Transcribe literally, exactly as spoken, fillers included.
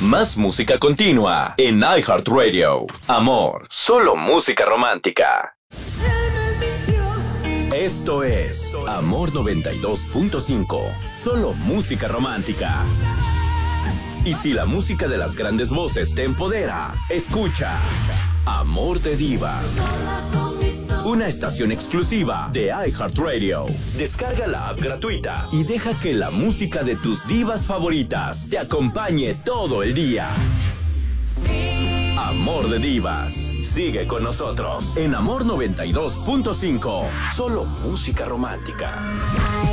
Más música continua en iHeartRadio. Amor, solo música romántica. Esto es Amor noventa y dos punto cinco. Solo música romántica. Y si la música de las grandes voces te empodera, escucha Amor de Divas. Una estación exclusiva de iHeartRadio. Descarga la app gratuita y deja que la música de tus divas favoritas te acompañe todo el día. Amor de Divas. Sigue con nosotros en Amor noventa y dos punto cinco. Solo música romántica.